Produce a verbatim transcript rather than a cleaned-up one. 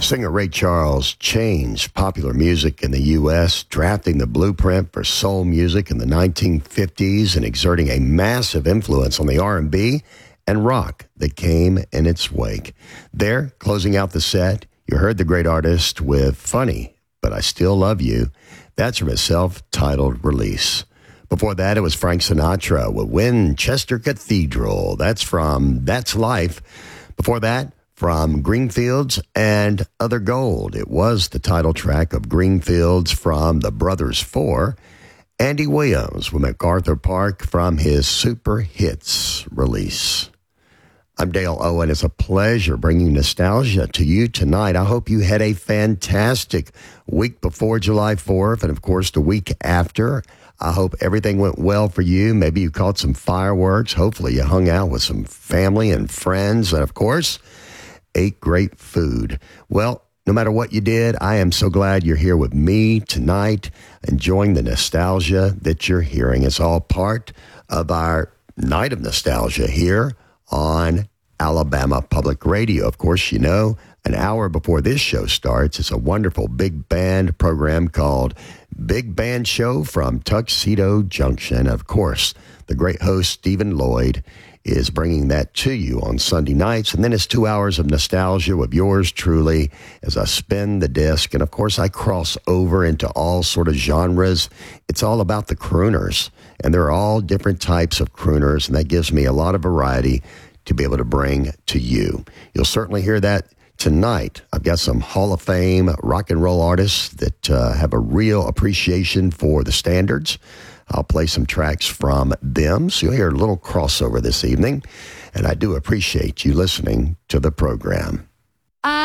Singer Ray Charles changed popular music in the U S, drafting the blueprint for soul music in the nineteen fifties and exerting a massive influence on the R and B and rock that came in its wake. There, closing out the set, you heard the great artist with Funny, But I Still Love You. That's from his self-titled release. Before that, it was Frank Sinatra with Winchester Cathedral. That's from That's Life. Before that, from Greenfields and Other Gold. It was the title track of Greenfields from the Brothers Four. Andy Williams with MacArthur Park from his Super Hits release. I'm Dale Owen. It's a pleasure bringing nostalgia to you tonight. I hope you had a fantastic week before July fourth and, of course, the week after. I hope everything went well for you. Maybe you caught some fireworks. Hopefully you hung out with some family and friends. And, of course, ate great food. Well, no matter what you did, I am so glad you're here with me tonight, enjoying the nostalgia that you're hearing. It's all part of our Night of Nostalgia here on Alabama Public Radio. Of course, you know, an hour before this show starts, it's a wonderful big band program called Big Band Show from Tuxedo Junction. Of course, the great host, Stephen Lloyd, is bringing that to you on Sunday nights. And then it's two hours of nostalgia with yours truly as I spin the disc. And, of course, I cross over into all sort of genres. It's all about the crooners. And there are all different types of crooners, and that gives me a lot of variety to be able to bring to you. You'll certainly hear that tonight. I've got some Hall of Fame rock and roll artists that uh, have a real appreciation for the standards. I'll play some tracks from them, so you'll hear a little crossover this evening, and I do appreciate you listening to the program.